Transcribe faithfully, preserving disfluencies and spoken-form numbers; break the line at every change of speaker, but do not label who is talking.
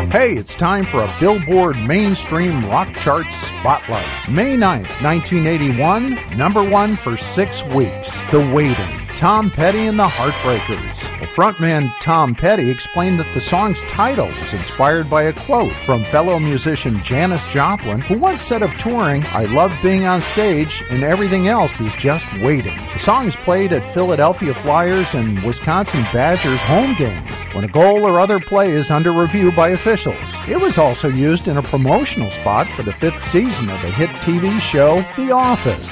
Hey, it's time for a Billboard mainstream rock chart spotlight. May ninth, nineteen eighty-one, number one for six weeks. The Waiting. Tom Petty and the Heartbreakers. Well, frontman Tom Petty explained that the song's title was inspired by a quote from fellow musician Janis Joplin, who once said of touring, "I love being on stage and everything else is just waiting." The song is played at Philadelphia Flyers and Wisconsin Badgers home games when a goal or other play is under review by officials. It was also used in a promotional spot for the fifth season of the hit T V show The Office.